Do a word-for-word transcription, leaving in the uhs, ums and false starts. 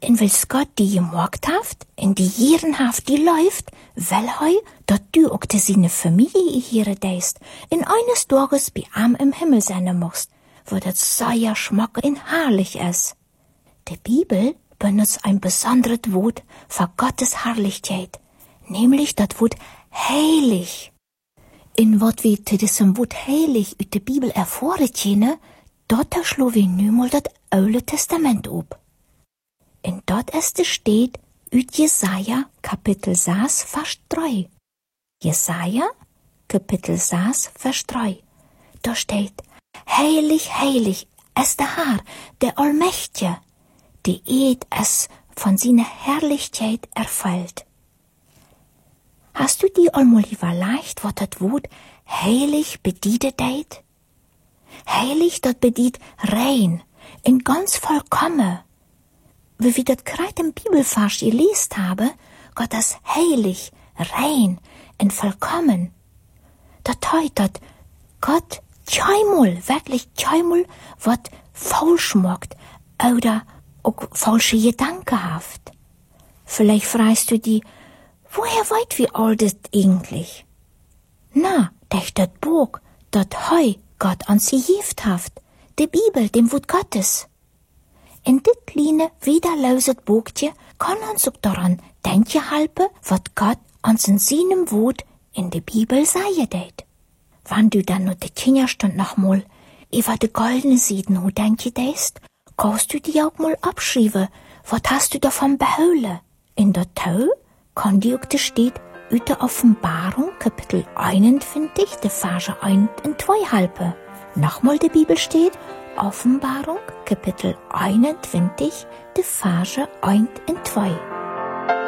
in wils Gott die gemorgt haft, in die Jieren haft die läuft, wel hei, dat du ook de seine Familie hier deist, in eines Tages bei am im Himmel sein musst, wo dat sehr schmack und herrlich ist. Die Bibel benutzt ein besonderes Wort für Gottes Herrlichkeit, nämlich das Wort heilig. In wat wir zu diesem Wort heilig uit der Bibel erfahren können, dort schlo wir nu mal das Alte Testament op. Und dort ist es steht, uit Jesaja, Kapitel sechs, Vers drei. Jesaja, Kapitel sechs, Vers drei. Da steht, heilig, heilig ist der Herr, der Allmächtige, die Ed es von seiner Herrlichkeit erfüllt. Hast du dir einmal überlegt, was das Wort heilig bedeutet deit? Heilig, das bedeutet rein, in ganz vollkommen. Wie wir das gerade im Bibelvers gelesen haben, Gott ist heilig, rein und vollkommen. Das heißt, Gott keinmal, wirklich keinmal, was falsch macht oder auch falsche Gedanken haft. Vielleicht fragst du dich, woher weit wir all das eigentlich? Na, durch das Buch, das heu Gott uns gegeben haft, die Bibel, dem Wort Gottes. In dit kleine, wiederloses Buchje kann uns auch daran denken helfen, was Gott uns in seinem Wort in der Bibel sagen deit. Wenn du dann noch die Kinderstund noch mal über die goldene Seiten hu denken deist, kannst du dir auch mal abschreiben, was hast du davon beholen. In der Tau kann dir auch das steht, uit der Offenbarung, Kapitel einundzwanzig, die Verse eins und zwei helfen. Nochmal die Bibel steht, Offenbarung, Kapitel einundzwanzig, die Verse eins und zwei.